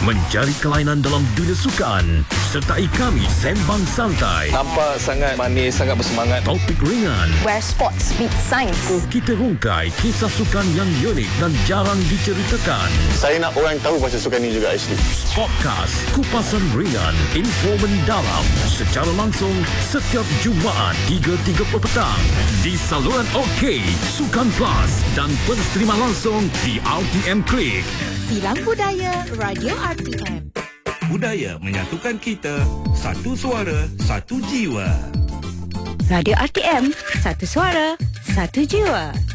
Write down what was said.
mencari kelainan dalam dunia sukan. Sertai kami sembang santai. Nampak sangat manis, sangat bersemangat. Topik ringan. Where sports meet science. Kita rungkai kisah sukan yang unik dan jarang diceritakan. Saya nak orang tahu pasal sukan ni juga actually. Podcast Kupasan Ringan, info mendalam secara langsung setiap Jumaat 3.30 petang di saluran OK, Sukan Plus dan pensterima langsung di RTM Klik. Silang Budaya Radio RTM. Budaya menyatukan kita, satu suara, satu jiwa. Radio RTM, satu suara, satu jiwa.